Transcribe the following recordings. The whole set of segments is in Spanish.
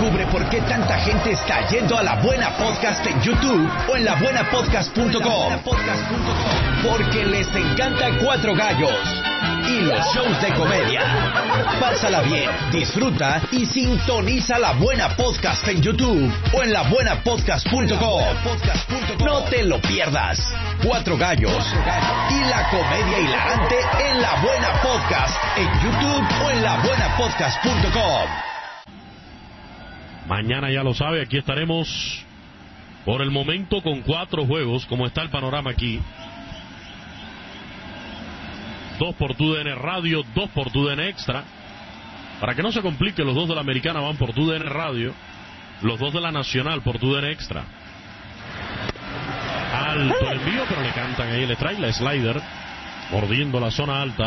Descubre por qué tanta gente está yendo a La Buena Podcast en YouTube o en labuenapodcast.com. Porque les encanta Cuatro Gallos y los shows de comedia. Pásala bien, disfruta y sintoniza La Buena Podcast en YouTube o en labuenapodcast.com. No te lo pierdas. Cuatro Gallos y la comedia hilarante en La Buena Podcast en YouTube o en labuenapodcast.com. Mañana ya lo sabe, aquí estaremos por el momento con 4 juegos, como está el panorama aquí. 2 por TUDN Radio, 2 por TUDN Extra. Para que no se complique, los 2 de la Americana van por TUDN Radio, los 2 de la Nacional por TUDN Extra. Alto el envío, pero le cantan ahí el strike, la slider, mordiendo la zona alta.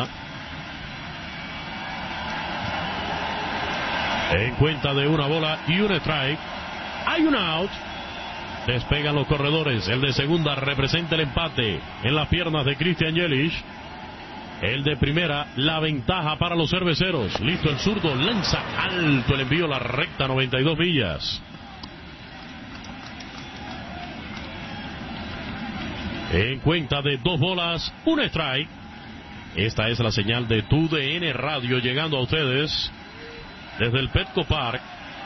En cuenta de una bola y un strike. Hay un out. Despegan los corredores. El de segunda representa el empate en las piernas de Christian Yelich. El de primera, la ventaja para los cerveceros. Listo el zurdo, lanza alto el envío, la recta, 92 millas. En cuenta de 2 bolas, un strike. Esta es la señal de TUDN Radio llegando a ustedes desde el Petco Park.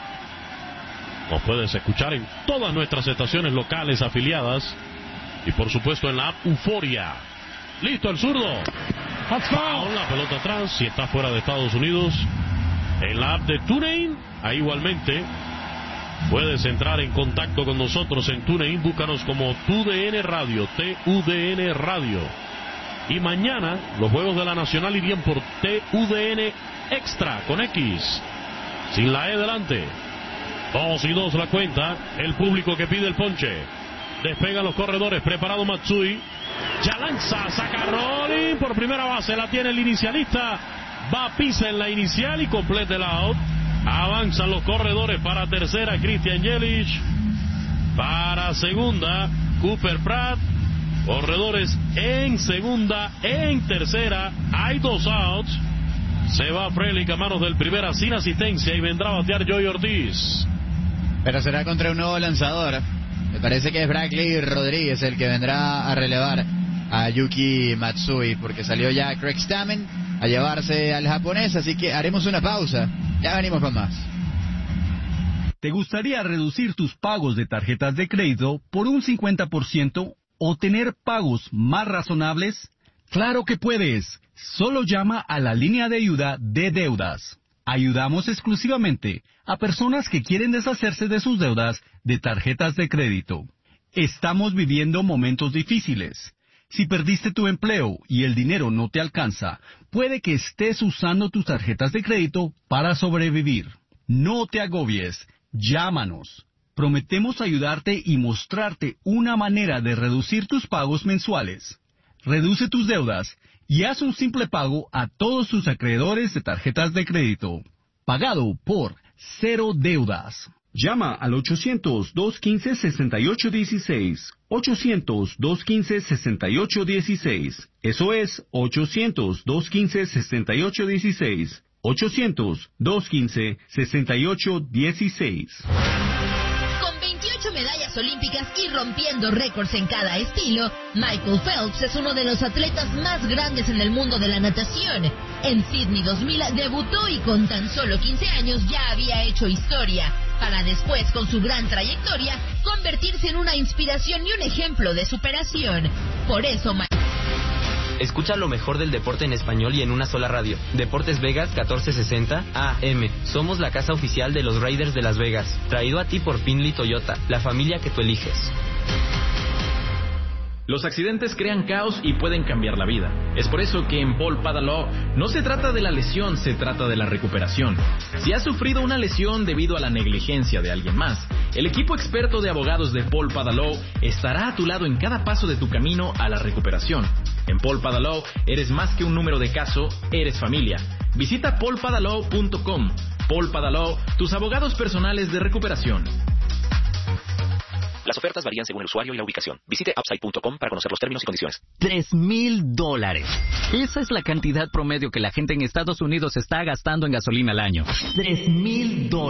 Nos puedes escuchar en todas nuestras estaciones locales afiliadas y por supuesto en la app Euforia. Listo el zurdo. Foul, la pelota atrás. Si está fuera de Estados Unidos, en la app de TuneIn, ahí igualmente puedes entrar en contacto con nosotros en TuneIn. Búscanos como TUDN Radio, TUDN Radio. Y mañana los juegos de la Nacional irían por TUDN Extra con X, sin la E delante. 2-2 la cuenta. El público que pide el ponche. Despegan los corredores. Preparado Matsui. Ya lanza, saca Rolling por primera base, la tiene el inicialista, va a pisa en la inicial y completa el out. Avanzan los corredores para tercera, Christian Yelich, para segunda, Cooper Pratt, corredores en segunda, en tercera, hay 2 outs. Se va Frelick a manos del primera sin asistencia y vendrá a batear Joey Ortiz. Pero será contra un nuevo lanzador. Me parece que es Bradley Rodríguez el que vendrá a relevar a Yuki Matsui, porque salió ya Craig Stammen a llevarse al japonés, así que haremos una pausa. Ya venimos con más. ¿Te gustaría reducir tus pagos de tarjetas de crédito por un 50% o tener pagos más razonables? ¡Claro que puedes! Solo llama a la línea de ayuda de deudas. Ayudamos exclusivamente a personas que quieren deshacerse de sus deudas de tarjetas de crédito. Estamos viviendo momentos difíciles. Si perdiste tu empleo y el dinero no te alcanza, puede que estés usando tus tarjetas de crédito para sobrevivir. No te agobies. Llámanos. Prometemos ayudarte y mostrarte una manera de reducir tus pagos mensuales. Reduce tus deudas y haz un simple pago a todos tus acreedores de tarjetas de crédito. Pagado por Cero Deudas. Llama al 800-215-6816. 800-215-6816. Eso es 800-215-6816. 800-215-6816. Con 28 medallas olímpicas y rompiendo récords en cada estilo, Michael Phelps es uno de los atletas más grandes en el mundo de la natación. En Sydney 2000 debutó y con tan solo 15 años ya había hecho historia, para después, con su gran trayectoria, convertirse en una inspiración y un ejemplo de superación. Por eso, escucha lo mejor del deporte en español y en una sola radio. Deportes Vegas 1460 AM. Somos la casa oficial de los Raiders de Las Vegas. Traído a ti por Findlay Toyota, la familia que tú eliges. Los accidentes crean caos y pueden cambiar la vida. Es por eso que en Paul Padaló no se trata de la lesión, se trata de la recuperación. Si has sufrido una lesión debido a la negligencia de alguien más, el equipo experto de abogados de Paul Padaló estará a tu lado en cada paso de tu camino a la recuperación. En Paul Padaló eres más que un número de caso, eres familia. Visita paulpadaló.com. Paul Padaló, tus abogados personales de recuperación. Las ofertas varían según el usuario y la ubicación. Visite upside.com para conocer los términos y condiciones. $3,000. Esa es la cantidad promedio que la gente en Estados Unidos está gastando en gasolina al año. $3,000.